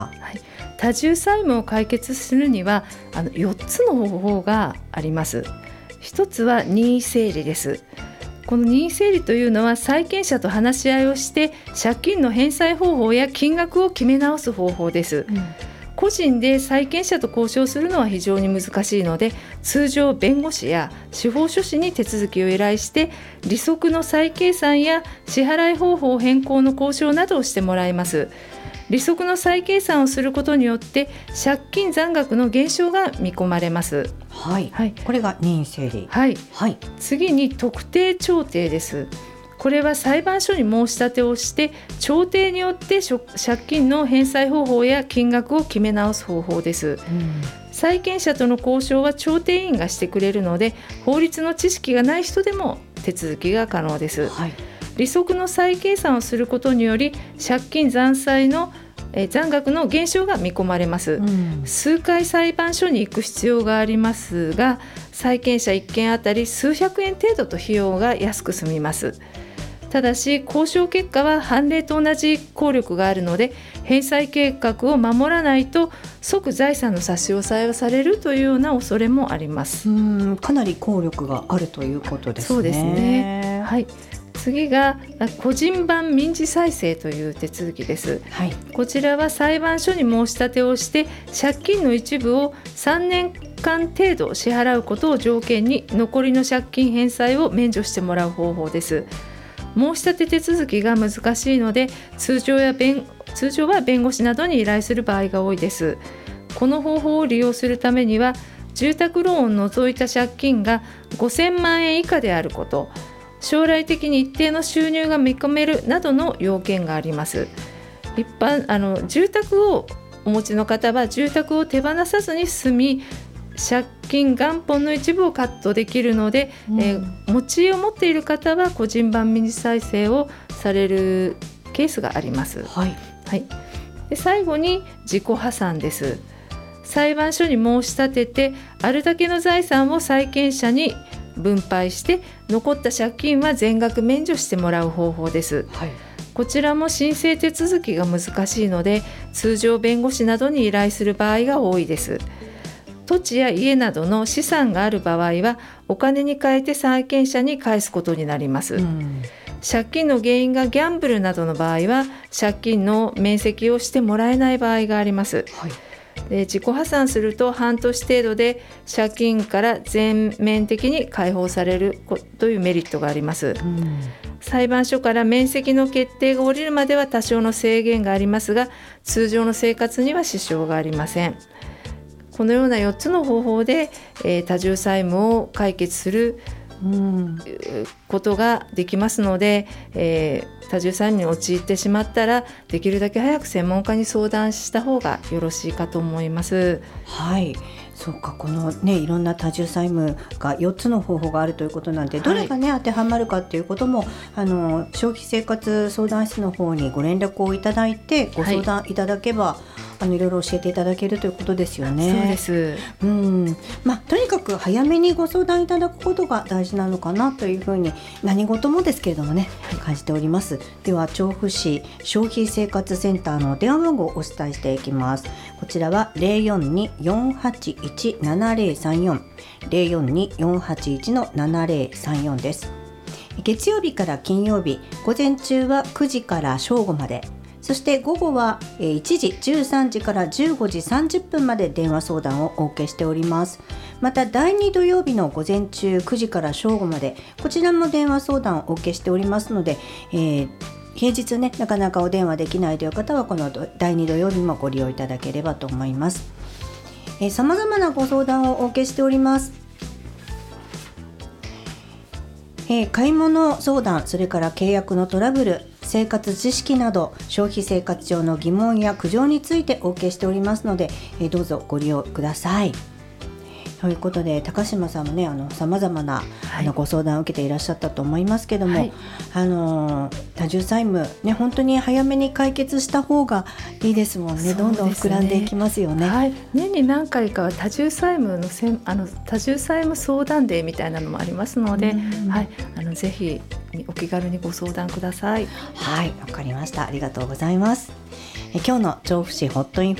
はい、多重債務を解決するには4つの方法があります。一つは任意整理です。この任意整理というのは債権者と話し合いをして借金の返済方法や金額を決め直す方法です。個人で債権者と交渉するのは非常に難しいので、通常弁護士や司法書士に手続きを依頼して利息の再計算や支払い方法変更の交渉などをしてもらいます。利息の再計算をすることによって借金残額の減少が見込まれます。 はい、はい、これが任意整理。 はい、はい、次に特定調停です。これは裁判所に申し立てをして調停によって借金の返済方法や金額を決め直す方法です。債権者との交渉は調停員がしてくれるので、法律の知識がない人でも手続きが可能です。はい、利息の再計算をすることにより借金残額の減少が見込まれます。数回裁判所に行く必要がありますが、債権者1件あたり数百円程度と費用が安く済みます。ただし交渉結果は判例と同じ効力があるので、返済計画を守らないと即財産の差し押さえをされるというような恐れもあります。 かなり効力があるということですね。 そうですね。はい、次が個人版民事再生という手続きです。はい、こちらは裁判所に申し立てをして借金の一部を3年間程度支払うことを条件に残りの借金返済を免除してもらう方法です。申し立て手続きが難しいので通常は弁護士などに依頼する場合が多いです。この方法を利用するためには住宅ローンを除いた借金が5000万円以下であること、将来的に一定の収入が見込めるなどの要件があります。住宅をお持ちの方は住宅を手放さずに済み、借金元本の一部をカットできるので、持ち家を持っている方は個人版民事再生をされるケースがあります。はいはい、で最後に自己破産です。裁判所に申し立ててあるだけの財産を債権者に分配して残った借金は全額免除してもらう方法です。はい、こちらも申請手続きが難しいので通常弁護士などに依頼する場合が多いです。土地や家などの資産がある場合はお金に換えて債権者に返すことになります。借金の原因がギャンブルなどの場合は借金の免責をしてもらえない場合があります。はい、で自己破産すると半年程度で借金から全面的に解放されるというメリットがあります。裁判所から免責の決定が下りるまでは多少の制限がありますが通常の生活には支障がありません。このような4つの方法で、多重債務を解決することができますので、多重債務に陥ってしまったらできるだけ早く専門家に相談した方がよろしいかと思います。 はい、そうか、このねいろんな多重債務が4つの方法があるということなんで、どれがね当てはまるかっていうことも消費生活相談室の方にご連絡をいただいてご相談いただけば、いろいろ教えていただけるということですよね。 そうです。 とにかく早めにご相談いただくことが大事なのかなというふうに何事もですけれどもね感じております。では調布市消費生活センターの電話番号をお伝えしていきます。こちらは 042-481-7034 042-481-7034 です。月曜日から金曜日午前中は9時から正午まで、そして午後は1時13時から15時30分まで電話相談をお受けしております。また第2土曜日の午前中9時から正午までこちらも電話相談をお受けしておりますので、平日ねなかなかお電話できないという方はこの第2土曜日もご利用いただければと思います。様々なご相談をお受けしております。買い物相談、それから契約のトラブル、生活知識など消費生活上の疑問や苦情についてお受けしておりますので、どうぞご利用ください。ということで高島さんもね様々なご相談を受けていらっしゃったと思いますけども、多重債務ね本当に早めに解決した方がいいですもんね。どんどん膨らんでいきますよね。 はい、年に何回かは多重債務の多重債務相談デーみたいなのもありますので、ぜひお気軽にご相談ください。 はい、わかりました。ありがとうございます。 今日の調布市ホットイン